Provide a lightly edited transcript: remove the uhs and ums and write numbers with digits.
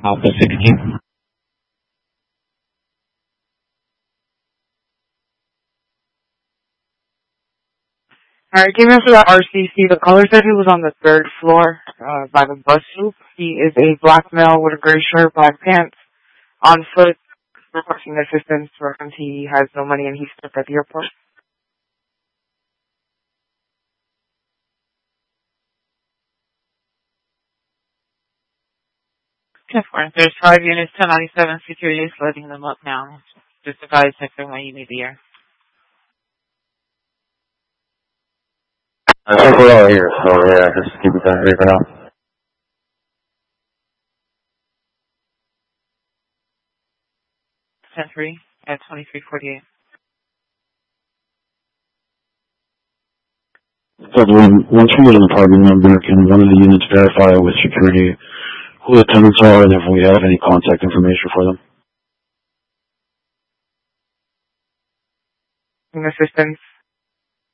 Alpha 16. Alright, came in for the RCC. The caller said he was on the third floor by the bus loop. He is a black male with a gray shirt, black pants, on foot, requesting assistance for him. He has no money and he's stuck at the airport. 10-4. There's 5 units, 1097. Security is loading them up now. Just advise sector when you need the air. I think we're all here, so yeah, just keep it ready for now. Century at 2348. Once we get an apartment number, can one of the units verify with security who the tenants are and if we have any contact information for them? Assistance.